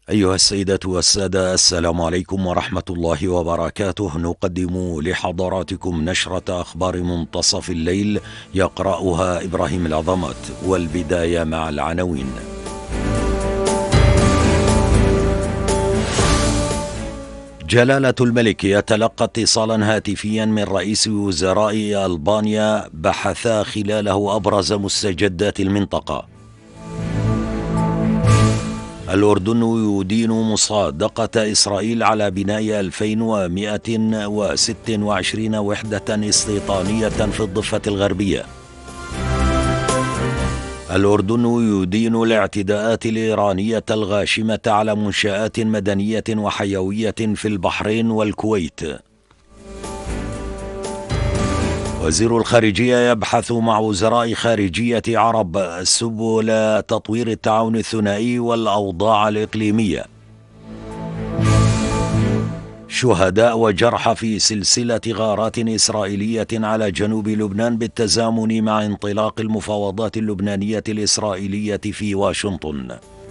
أيها السيدات والسادة، السلام عليكم ورحمة الله وبركاته. نقدم لحضراتكم نشرة أخبار منتصف الليل يقرأها إبراهيم العظمات، والبداية مع العناوين. جلالة الملك يتلقى اتصالا هاتفيا من رئيس وزراء ألبانيا بحثا خلاله أبرز مستجدات المنطقة. الأردن يدين مصادقة إسرائيل على بناء 2126 وحدة استيطانية في الضفة الغربية. الأردن يدين الاعتداءات الإيرانية الغاشمة على منشآت مدنية وحيوية في البحرين والكويت. وزير الخارجية يبحث مع وزراء خارجية عرب سبل تطوير التعاون الثنائي والأوضاع الإقليمية. شهداء وجرحى في سلسلة غارات إسرائيلية على جنوب لبنان بالتزامن مع انطلاق المفاوضات اللبنانية الإسرائيلية في واشنطن.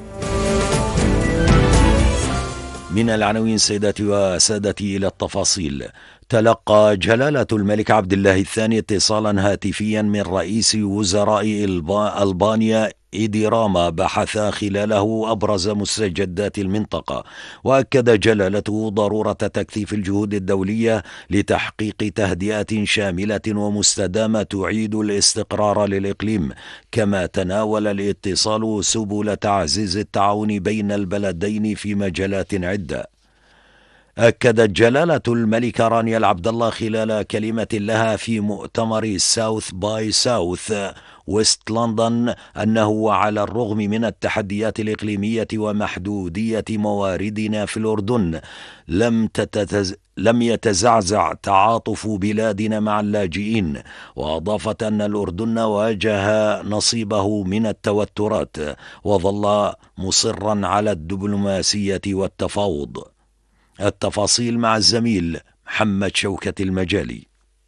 من العناوين سيداتي وسادتي إلى التفاصيل. تلقى جلالة الملك عبد الله الثاني اتصالا هاتفيا من رئيس وزراء ألبانيا إيدي راما بحث خلاله أبرز مستجدات المنطقة، وأكد جلالته ضرورة تكثيف الجهود الدولية لتحقيق تهدئة شاملة ومستدامة تعيد الاستقرار للإقليم، كما تناول الاتصال سبل تعزيز التعاون بين البلدين في مجالات عدة. أكدت جلالة الملك رانيا العبد الله خلال كلمة لها في مؤتمر ساوث باي ساوث ويست لندن أنه على الرغم من التحديات الإقليمية ومحدودية مواردنا في الأردن لم يتزعزع تعاطف بلادنا مع اللاجئين، وأضافت أن الأردن واجه نصيبه من التوترات وظل مصرا على الدبلوماسية والتفاوض. التفاصيل مع الزميل محمد شوكة المجالي.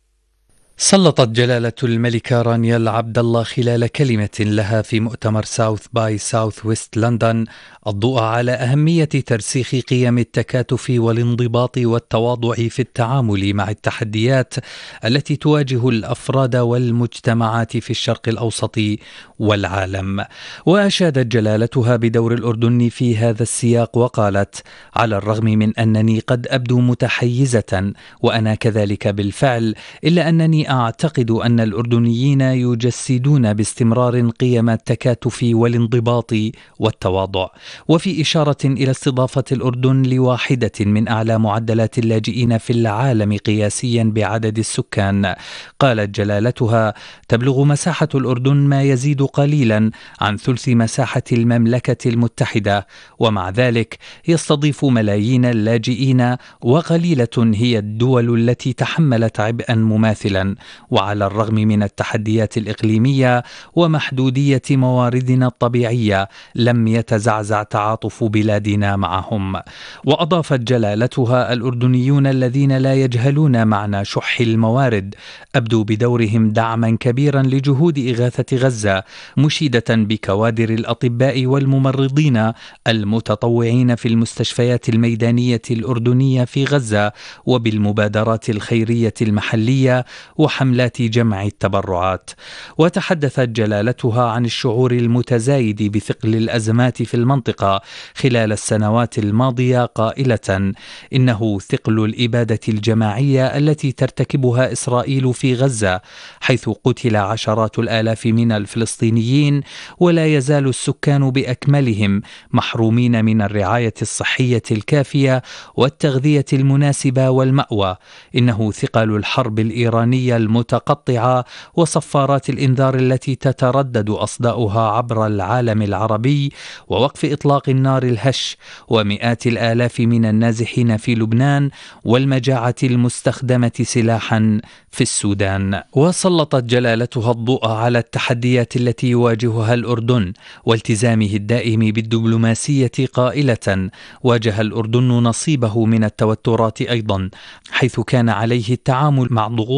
سلطت جلالة الملكة رانيا العبد الله خلال كلمة لها في مؤتمر ساوث باي ساوث ويست لندن الضوء على أهمية ترسيخ قيم التكاتف والانضباط والتواضع في التعامل مع التحديات التي تواجه الأفراد والمجتمعات في الشرق الأوسط والعالم. وأشادت جلالتها بدور الأردن في هذا السياق وقالت: على الرغم من أنني قد أبدو متحيزة وأنا كذلك بالفعل، إلا أنني أعتقد أن الأردنيين يجسدون باستمرار قيم التكاتف والانضباط والتواضع. وفي إشارة إلى استضافة الأردن لواحدة من أعلى معدلات اللاجئين في العالم قياسيا بعدد السكان، قالت جلالتها: تبلغ مساحة الأردن ما يزيد قليلا عن ثلث مساحة المملكة المتحدة، ومع ذلك يستضيف ملايين اللاجئين، وقليلة هي الدول التي تحملت عبئا مماثلا. وعلى الرغم من التحديات الإقليمية ومحدودية مواردنا الطبيعية لم يتزعزع تعاطف بلادنا معهم. وأضافت جلالتها: الأردنيون الذين لا يجهلون معنى شح الموارد أبدوا بدورهم دعما كبيرا لجهود إغاثة غزة، مشيدة بكوادر الأطباء والممرضين المتطوعين في المستشفيات الميدانية الأردنية في غزة وبالمبادرات الخيرية المحلية وحملات جمع التبرعات. وتحدثت جلالتها عن الشعور المتزايد بثقل الأزمات في المنطقة خلال السنوات الماضية، قائلة: إنه ثقل الإبادة الجماعية التي ترتكبها إسرائيل في غزة، حيث قتل عشرات الآلاف من الفلسطينيين ولا يزال السكان بأكملهم محرومين من الرعاية الصحية الكافية والتغذية المناسبة والمأوى. إنه ثقل الحرب الإيرانية المتقطعة وصفارات الإنذار التي تتردد أصداؤها عبر العالم العربي، ووقف إطلاق النار الهش، ومئات الآلاف من النازحين في لبنان، والمجاعة المستخدمة سلاحا في السودان. وسلطت جلالتها الضوء على التحديات التي يواجهها الأردن والتزامه الدائم بالدبلوماسية، قائلة: واجه الأردن نصيبه من التوترات أيضا، حيث كان عليه التعامل مع ضغوط مستمرة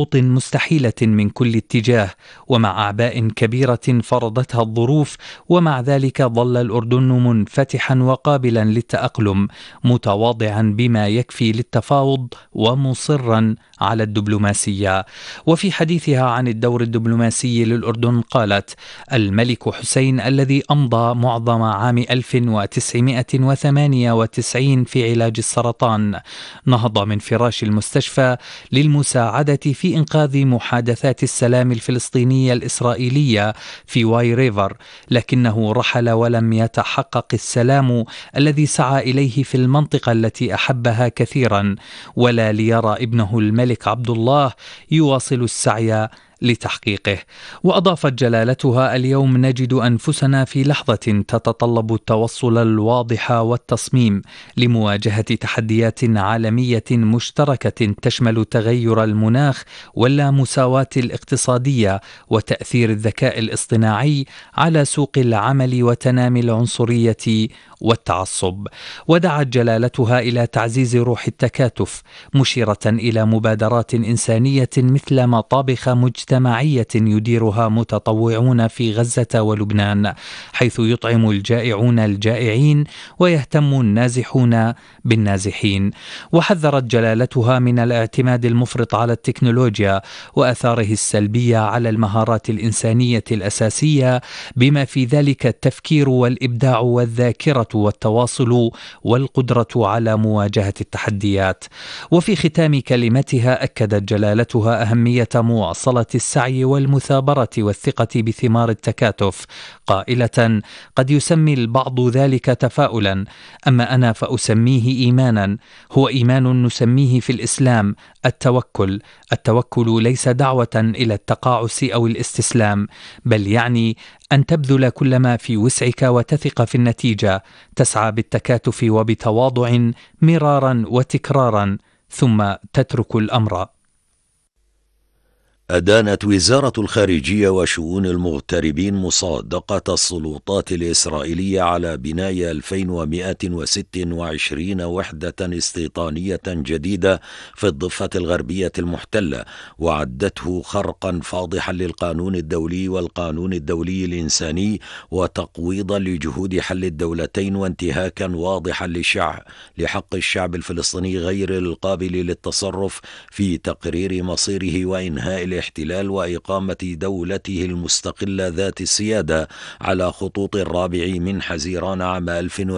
مستحيلة من كل اتجاه ومع أعباء كبيرة فرضتها الظروف، ومع ذلك ظل الأردن منفتحا وقابلا للتأقلم، متواضعا بما يكفي للتفاوض ومصرا على الدبلوماسية. وفي حديثها عن الدور الدبلوماسي للأردن قالت: الملك حسين الذي أمضى معظم عام 1998 في علاج السرطان نهض من فراش المستشفى للمساعدة في إنقاذ محادثات السلام الفلسطينية الإسرائيلية في واي ريفر، لكنه رحل ولم يتحقق السلام الذي سعى إليه في المنطقة التي أحبها كثيرا، ولا ليرى ابنه الملك عبد الله يواصل السعي لتحقيقه. وأضافت جلالتها: اليوم نجد أنفسنا في لحظة تتطلب التوصل الواضح والتصميم لمواجهة تحديات عالمية مشتركة تشمل تغير المناخ واللامساواة الاقتصادية وتأثير الذكاء الاصطناعي على سوق العمل وتنامي العنصرية والتعصب. ودعت جلالتها إلى تعزيز روح التكاتف، مشيرة إلى مبادرات إنسانية مثل مطابخ مجتمعية يديرها متطوعون في غزة ولبنان، حيث يطعم الجائعون الجائعين ويهتم النازحون بالنازحين. وحذرت جلالتها من الاعتماد المفرط على التكنولوجيا وآثاره السلبية على المهارات الإنسانية الأساسية، بما في ذلك التفكير والإبداع والذاكرة والتواصل والقدرة على مواجهة التحديات. وفي ختام كلمتها أكدت جلالتها أهمية مواصلة السعي والمثابرة والثقة بثمار التكاتف، قائلة: قد يسمي البعض ذلك تفاؤلا، أما أنا فأسميه إيمانا، هو إيمان نسميه في الإسلام التوكل. التوكل ليس دعوة إلى التقاعس أو الاستسلام، بل يعني أن تبذل كل ما في وسعك وتثق في النتيجة، تسعى بالتكاتف وبتواضع مرارا وتكرارا، ثم تترك الأمر. أدانت وزارة الخارجية وشؤون المغتربين مصادقة السلطات الإسرائيلية على بناء 2126 وحدة استيطانية جديدة في الضفة الغربية المحتلة، وعدته خرقا فاضحا للقانون الدولي والقانون الدولي الإنساني، وتقويضا لجهود حل الدولتين، وانتهاكا واضحا لحق الشعب الفلسطيني غير القابل للتصرف في تقرير مصيره وإنهاء الاحتلال وإقامة دولته المستقلة ذات السيادة على خطوط الرابع من حزيران عام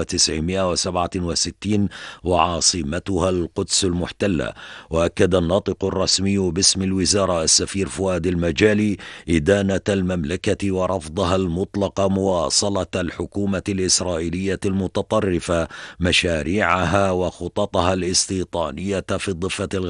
1967 وعاصمتها القدس المحتلة. وأكد الناطق الرسمي باسم الوزارة السفير فؤاد المجالي إدانة المملكة ورفضها المطلق مواصلة الحكومة الإسرائيلية المتطرفة مشاريعها وخططها الاستيطانية في الضفة